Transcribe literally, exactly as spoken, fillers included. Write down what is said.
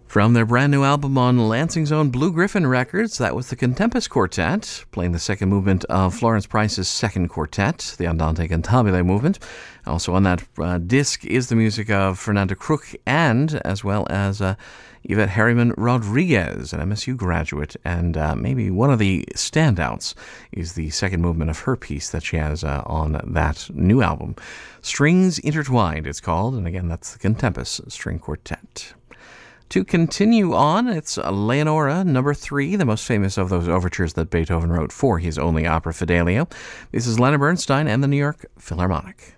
From their brand new album on Lansing's own Blue Griffin Records, that was the Contempus Quartet, playing the second movement of Florence Price's second quartet, the Andante Cantabile movement. Also on that uh, disc is the music of Fernando Kruk and, as well as uh, Yvette Harriman Rodriguez, an M S U graduate, and uh, maybe one of the standouts is the second movement of her piece that she has uh, on that new album. Strings Intertwined, it's called, and again, that's the Contempus String Quartet. To continue on, it's Leonora, number three, the most famous of those overtures that Beethoven wrote for his only opera Fidelio. This is Leonard Bernstein and the New York Philharmonic.